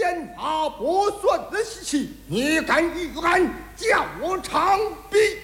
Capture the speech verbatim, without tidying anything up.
剑法不算的稀奇，你敢与俺叫我长臂？